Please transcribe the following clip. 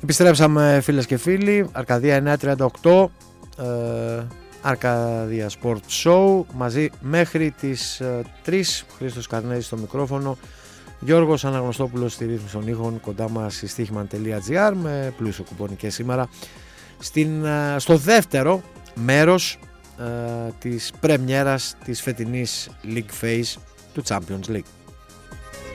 Επιστρέψαμε φίλες και φίλοι, Αρκαδία 938, Αρκαδία Sport Show, μαζί μέχρι τις 3, Χρήστος Καρνέζης στο μικρόφωνο, Γιώργος Αναγνωστόπουλος στη ρύθμιση των ήχων, κοντά μας η στοίχημαν.gr με πλούσιο κουπόνι και σήμερα στο δεύτερο μέρος της πρεμιέρας της φετινής League Phase του Champions League.